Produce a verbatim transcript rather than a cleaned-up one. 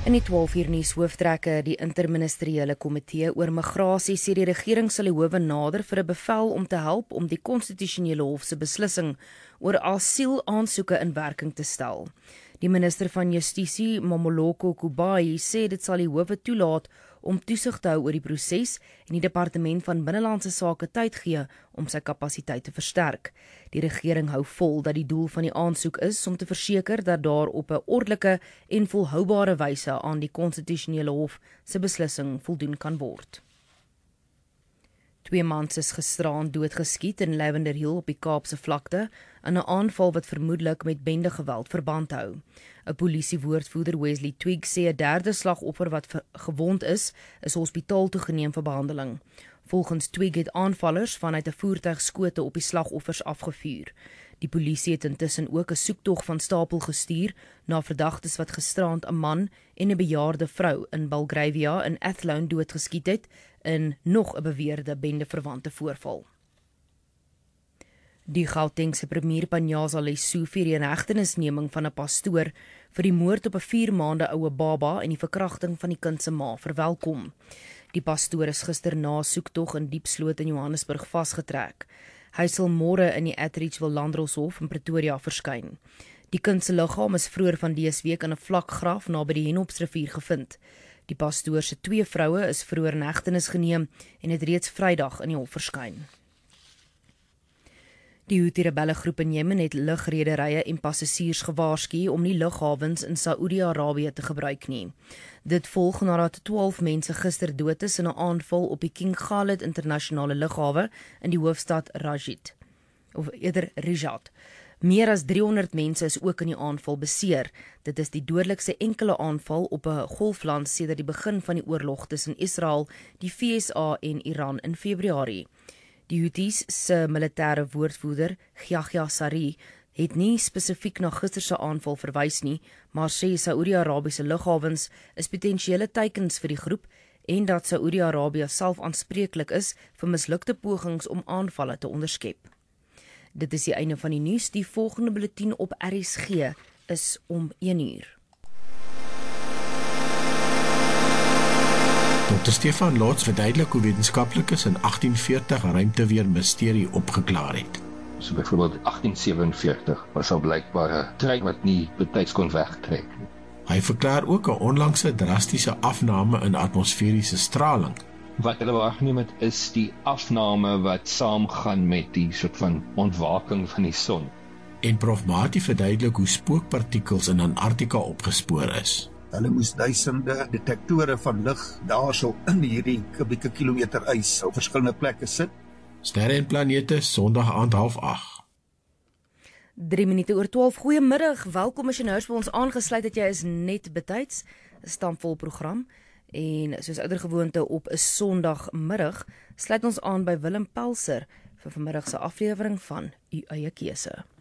In die twaalf uur nuus hooftrekke die interministeriële komitee oor migrasie sê die regering sal die howe nader vir 'n bevel om te help om die konstitusionele hof se beslissing oor asielaansoeke in werking te stel. Die minister van Justisie, Mamoloko Kubayi, sê dit sal die howe toelaat om toesig te hou oor die proses en die departement van binnelandse sake tyd gee om sy kapasiteit te versterk. Die regering hou vol dat die doel van die aansoek is om te verseker dat daar op 'n ordelike en volhoubare wyse aan die konstitusionele hof se beslissing voldoen kan word. Twee mans is gisteraan doodgeskiet in Lavender Hill op die Kaapse vlakte in 'n aanval wat vermoedelik met bendegeweld verband hou. 'n Polisiewoordvoerder Wesley Twigg sê 'n derde slagoffer wat gewond is, is hospitaal toegeneem vir behandeling. Volgens Twigg het aanvallers vanuit 'n voertuig skote op die slagoffers afgevuur. Die polisie het intussen ook 'n soektog van stapel gestuur na verdagtes wat gisterand 'n man en 'n bejaarde vrou in Belgravia in Athlone doodgeskiet het in nog 'n beweerde bendeverwante voorval. Die Gautengse premier Panyaza Lesufi vier die inhegtenisneming van 'n pastoor vir die moord op 'n vier maande oue baba en die verkrachting van die kind se ma verwelkom. Die pastoor is gister na soektog in Diepsloot in Johannesburg vasgetrek. Hy sal môre in die Atteridgeville Landdroshof in Pretoria verskyn. Die kind se liggaam is vroeër van dese week in 'n vlak graf naby die Henopsrivier gevind. Die pastoor se twee vroue is vroeër in hegtenis geneem en het reeds Vrydag in die hof verskyn. Die Houthi-rebelle groep in Jemen het lugrederye en passasiers gewaarsku om nie lughawens in Saoedi-Arabië te gebruik nie. Dit volg nadat twaalf mense gister dood is in 'n aanval op die King Khalid internasionale lughawe in die hoofstad Rajid, of eerder Riyadh. Meer as driehonderd mense is ook in die aanval beseer. Dit is die dodelikste enkele aanval op 'n golfland sedert die begin van die oorlog tussen Israel, die V S A en Iran in Februarie. Die Houthis se militêre woordvoerder, Yahya Saree, het nie spesifiek na gister se aanval verwys nie, maar sê Saoedi-Arabiese lughawens is potensiële teikens vir die groep en dat Saoedi-Arabië self aanspreeklik is vir mislukte pogings om aanvalle te onderskep. Dit is die einde van die nuus. Die volgende bulletin op R S G is om een uur. dokter Stefan Lotz verduidelik hoe wetenskaplikes in agtien veertig ruimteweer misterie opgeklaar het. So byvoorbeeld agtien sewenveertig was al blykbaar 'n trein wat nie betyds kon wegtrek nie. Hy verklaar ook 'n onlangse drastiese afname in atmosferiese straling. Wat hulle waargeneem het is die afname wat saamgaan met die soort van ontwaking van die son. En Prof Mati verduidelik hoe spookpartikels in Antarktika opgespoor is. Hulle moes duisende detektore van lig daarso in hierdie kubieke kilometer ys op verskillende plekke sit. Sterre en planete, Sondag aand half agt. drie minute oor twaalf. Goeiemiddag, welkom as jy nou by ons aangesluit het, jy is net betyds, 'n stampvol program. En soos ouer gewoonte op 'n Sondagmiddag, sluit ons aan by Willem Pelser vir vanmiddag se aflewering van U Eie Keuse.